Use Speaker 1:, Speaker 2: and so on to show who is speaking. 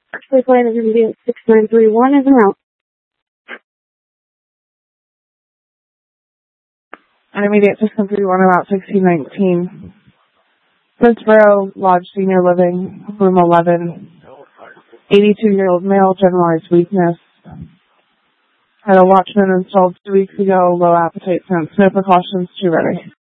Speaker 1: Please flight is going to be at 6931 is out.
Speaker 2: Intermediate 6931 about 1619. Princeboro Lodge Senior Living, room 11. 82-year-old male, generalized weakness. Had a watchman installed 2 weeks ago, low appetite since. No precautions, 2 ready.